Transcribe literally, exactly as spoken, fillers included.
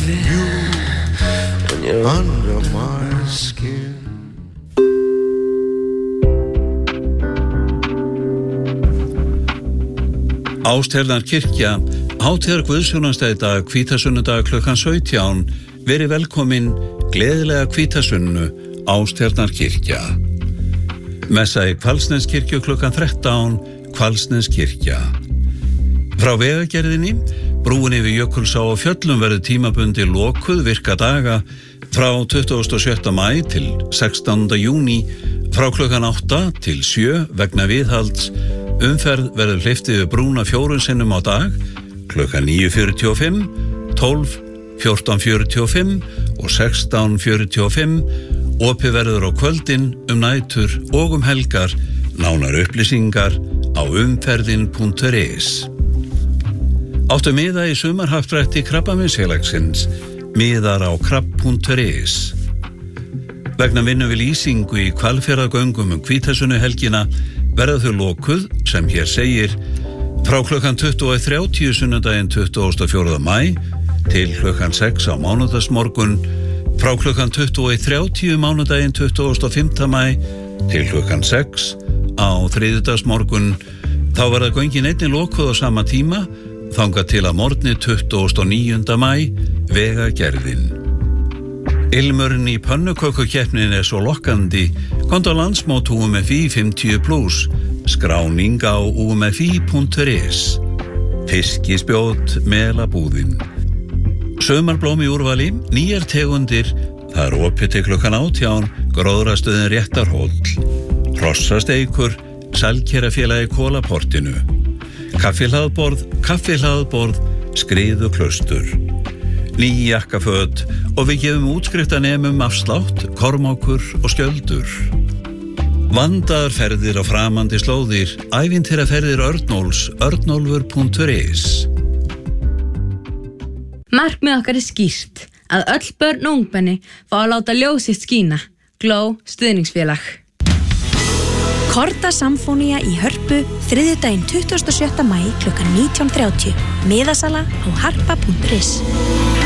you when you're under my skin. Ásthernar kirkja, hátíðar guðsjónastæði dag, hvítasunnudag klukkan sautján, verið velkomin, gleðilega hvítasunnu, Ásthernar kirkja. Messa í Hvalsneskirkju klukkan þrettán, Hvalsneskirkja. Frá vegagerðinni, brúin yfir Jökulsá á Fjöllum verður tímabundi lokuð virka daga frá tuttugasta og sjötta maí til sextánda júní, frá klukkan átta til sjö vegna viðhalds. Umferð verður hleypt yfir brúna fjórun sinnum á dag, klukkan níu fjörutíu og fimm, tólf, fjórtán fjörutíu og fimm og sextán fjörutíu og fimm. Opið verður á kvöldin, um nætur og um helgar, nánar upplýsingar á umferðin punktur is. Áttu miða í sumarhappdrætti Krabbameinsfélagsins, miðar á krabb punktur is. Vegna vinnu við lýsingu í Hvalfjarðargöngum um hvítasunnuhelgina verða þau lokuð, sem hér segir, frá klukkan tuttugu og þrjátíu sunnudaginn tuttugasta og fjórða maí til klukkan sex á mánudagsmorgun, frá klukkan tuttugu og þrjátíu mánudaginn tuttugasta og fimmta maí til klukkan sex á þriðjudagsmorgun. Þá verða göngin einnig lokuð á sama tíma, þangað til að morgni tuttugasta og níunda maí, vegagerðin. Ilmurinn í pönnukökukeppnin er svo lokkandi, komdu á landsmót U M F I fimmtíu plus, skráning á U M F I punktur is. Fiskispjót, melabúðin. Sumarblóm í úrvali, nýjar tegundir, það er opið til klukkan átján, gróðrastöðin Réttarhóll. Hrossasteikur, Sælkerafélagi Kólaportinu. Kaffihlaðborð, kaffihlaðborð, skriðuklaustur. Ný jakkaföt og við gefum útskriftanemum afslátt, kormákur og skjöldur. Vandaðar ferðir á framandi slóðir, ævintýraferðir Örnólfs, örnólfur punktur is. Markmið okkar er skýrt, að öll börn og ungmenni fá að láta ljós sitt skína. Gló stuðningsfélag. Korda Samfónía í Hörpu, þriðjudaginn tuttugasta og sjötta maí klukkan nítján þrjátíu. Miðasala á harpa punktur is.